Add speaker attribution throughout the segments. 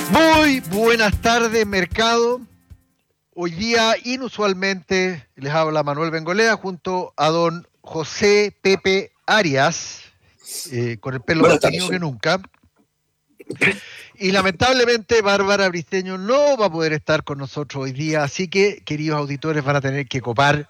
Speaker 1: Muy buenas tardes, mercado. Hoy día, inusualmente, les habla Manuel Bengolea junto a don José Pepe Arias, con el pelo
Speaker 2: Buenas
Speaker 1: más
Speaker 2: tardes,
Speaker 1: teñido que
Speaker 2: señor.
Speaker 1: nunca. Y lamentablemente Bárbara Briceño no va a poder estar con nosotros hoy día, así que, queridos auditores, van a tener que copar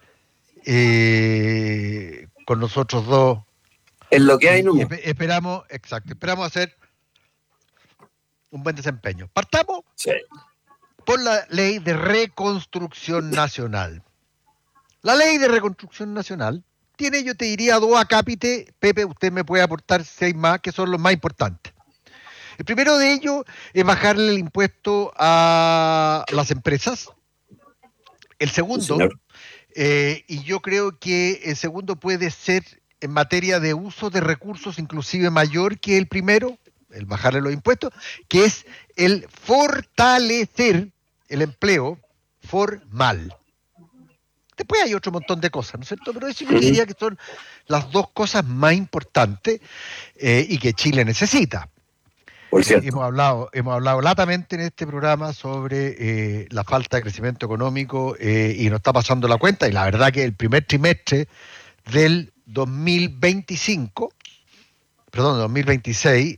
Speaker 1: con nosotros dos.
Speaker 2: Es lo que hay,
Speaker 1: Y
Speaker 2: ¿no?
Speaker 1: esperamos hacer un buen desempeño. Partamos
Speaker 2: Sí.
Speaker 1: por la Ley de Reconstrucción Nacional. La Ley de Reconstrucción Nacional tiene, yo te diría, dos acápites. Pepe, usted me puede aportar seis más, que son los más importantes. El primero de ellos es bajarle el impuesto a las empresas. El
Speaker 2: Sí,
Speaker 1: segundo,
Speaker 2: señor.
Speaker 1: y yo creo que el segundo puede ser en materia de uso de recursos inclusive mayor que el primero, el bajarle los impuestos, que es el fortalecer el empleo formal. Después hay otro montón de cosas, ¿no es cierto? Pero eso yo te
Speaker 2: Ujú.
Speaker 1: diría que son las dos cosas más importantes y que Chile necesita.
Speaker 2: Por cierto.
Speaker 1: Hemos hablado latamente en este programa sobre la falta de crecimiento económico y nos está pasando la cuenta. Y la verdad que el primer trimestre del 2025, perdón, 2026,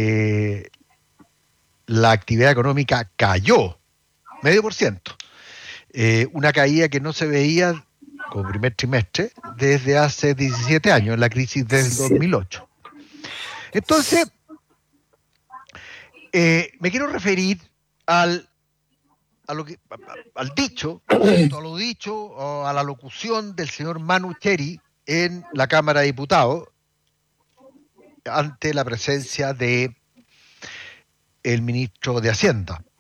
Speaker 1: la actividad económica cayó medio por ciento. Una caída que no se veía como primer trimestre desde hace 17 años, en la crisis del 2008. Entonces, me quiero referir al, a lo que, al dicho, ¿no es cierto? A lo dicho, o a la locución del señor Manu Cheri en la Cámara de Diputados ante la presencia de el ministro de Hacienda.